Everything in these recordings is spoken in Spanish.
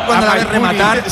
cuando la ves rematar.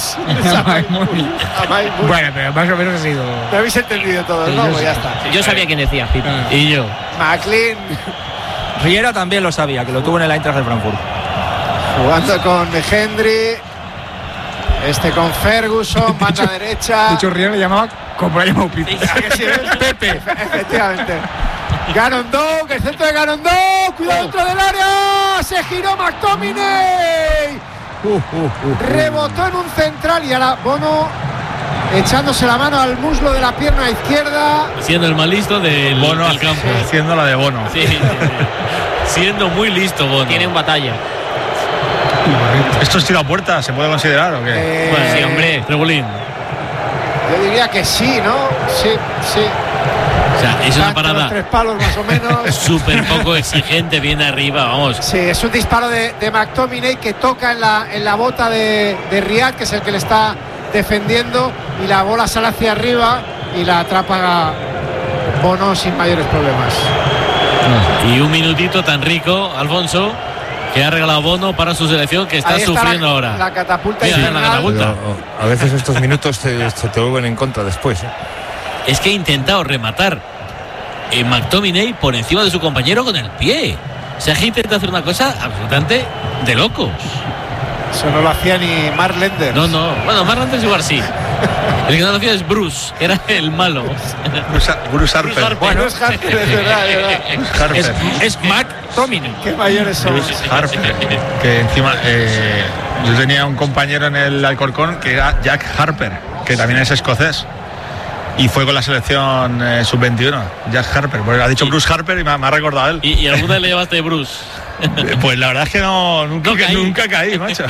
Bueno, pero más o menos ha sido. Me habéis entendido todo, ¿no? Pues ya está. Yo sabía quién decía, Pipo. Y yo. McLean Riera también lo sabía, que lo tuvo en el Eintracht de Frankfurt. jugando con Hendry. Con Ferguson, banda derecha. De hecho, Riera le llamaba como la llamado Pipo. Pepe. Efectivamente. Garondón, que el centro de Garondón. Cuidado dentro del área. Se giró McTominay. Rebotó en un central y ahora Bono echándose la mano al muslo de la pierna izquierda. Siendo el más listo del campo. Haciendo la de Bono. Sí. Siendo muy listo, Bono. Tiene un batalla. ¿Esto es tiro a puerta? ¿Se puede considerar o qué? Bueno, sí, hombre. Regulín. Yo diría que sí, ¿no? Sí. O sea, es una parada 3 palos más o menos. súper poco exigente, bien arriba, vamos. Sí, es un disparo de McTominay que toca en la bota de Riyad, que es el que le está defendiendo, y la bola sale hacia arriba y la atrapa Bono sin mayores problemas. Y un minutito tan rico, Alfonso, que ha regalado Bono para su selección, que está sufriendo ahora. La catapulta Mira, la catapulta. A veces estos minutos se te vuelven en contra después. Es que ha intentado rematar McTominay por encima de su compañero con el pie. O sea, que intenta hacer una cosa absolutamente de locos. Eso no lo hacía ni Mark Lenders. No. Bueno, Mark Lenders igual sí. El que no lo hacía es Bruce, que era el malo. Bruce Harper. Bueno, es Harper, es verdad. Es McTominay. Qué mayores son. Harper. Que encima yo tenía un compañero en el Alcorcón que era Jack Harper, que también es escocés. Y fue con la selección sub-21, Jack Harper. Porque ha dicho Bruce Harper y me ha recordado a él. ¿Y alguna vez le llamaste Bruce? Pues la verdad es que nunca caí, macho.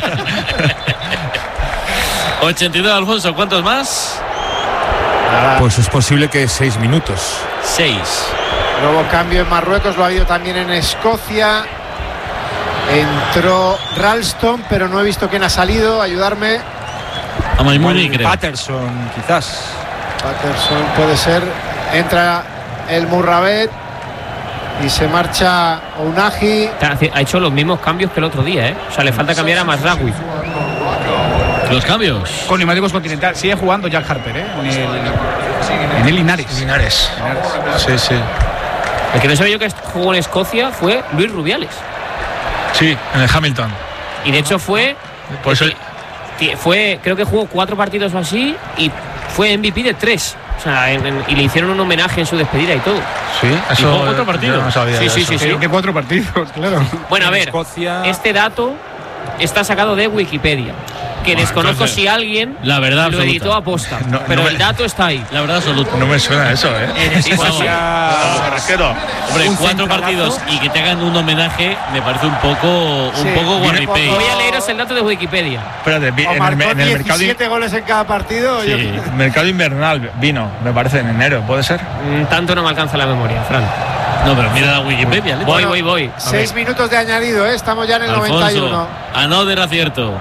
82, Alfonso, ¿cuántos más? Pues es posible que 6 minutos. 6. Nuevo cambio en Marruecos, lo ha habido también en Escocia. Entró Ralston, pero no he visto quién ha salido. Ayudarme. A Maimuni, creo. Patterson, quizás. Patterson puede ser. Entra el Murrabet y se marcha Ounahi. Ha hecho los mismos cambios que el otro día, ¿eh? O sea, le falta cambiar a Mazraoui. Los cambios. Con Neumáticos Continental. Sigue jugando Jack Harper, ¿eh? En el Linares. Sí. El que no sabía yo que jugó en Escocia fue Luis Rubiales. Sí, en el Hamilton. Y de hecho fue. Por eso Creo que jugó 4 partidos o así y fue MVP de 3. O sea, y le hicieron un homenaje en su despedida y todo. Sí, eso. ¿Y jugó 4 partidos? No sabía Sí. De 4 partidos, claro. Bueno, a ver, Escocia. este dato está sacado de Wikipedia. Que desconozco entonces, si alguien la verdad lo absoluta. editó a posta. No, pero no el dato está ahí. La verdad absoluta. No me suena eso, ¿eh? En Escocia. Hombre, Un 4 centralazo. partidos y que te hagan un homenaje me parece un poco guarripey. Voy a leeros el dato de Wikipedia. Espérate, O marcó en el mercado, 17 goles en cada partido. Sí. mercado invernal vino, me parece, en enero, ¿puede ser? Tanto no me alcanza la memoria, Fran. No, pero mira la Wikipedia. Voy. 6 minutos de añadido, ¿eh? Estamos ya en el Alfonso, 91. Anoder acierto.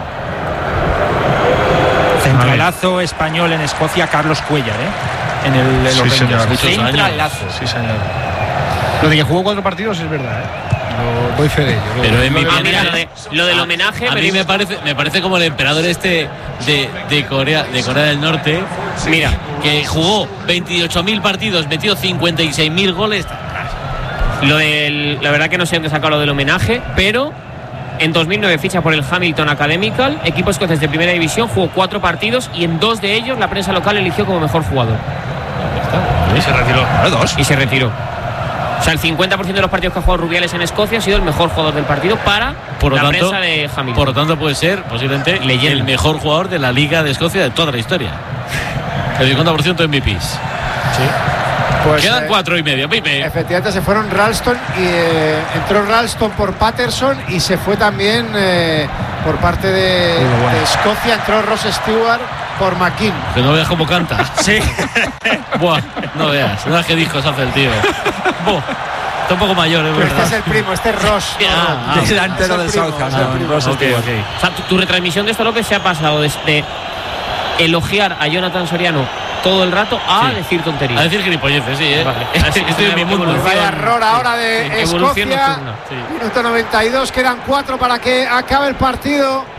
Centralazo español en Escocia, Carlos Cuellar, ¿eh? En los Sí, Rangers. señor. Muchos Centralazo. Sí, señor. Lo de que jugó 4 partidos es verdad, ¿eh? Voy fe de ello. Pero en mi Mira, lo del homenaje. A mí me parece como el emperador de Corea del Norte. Mira, Que jugó 28.000 partidos, metió 56.000 goles. la verdad que no sé dónde sacar lo del homenaje, pero en 2009 ficha por el Hamilton Academical, equipo escocés de primera división, jugó 4 partidos y en 2 de ellos la prensa local eligió como mejor jugador. Y se retiró. Y se retiró. O sea, el 50% de los partidos que ha jugado Rubiales en Escocia ha sido el mejor jugador del partido para la prensa de Hamilton. Por lo tanto, puede ser posiblemente el mejor jugador de la Liga de Escocia de toda la historia. El 50% MVPs. Sí. Pues, Quedan 4 y medio, Pipe. Efectivamente se fueron Ralston y entró Ralston por Patterson y se fue también por parte de Escocia, entró Ross Stewart por McKean. Que no veas cómo canta. Sí. Buah, no veas. No veas qué discos hace el tío. Buah, está un poco mayor, es Este verdad. es el primo, este es Ross. Delantero del Southampton. Ross Stewart. O sea, tu retransmisión de esto, López, se ha pasado de elogiar a Jonathan Soriano todo el rato a decir tonterías. A decir gilipolleces, sí, ¿eh? Vale. Estoy en mi mundo. Vaya error ahora de Evolución Escocia. nocturna. Minuto 92, quedan 4 para que acabe el partido.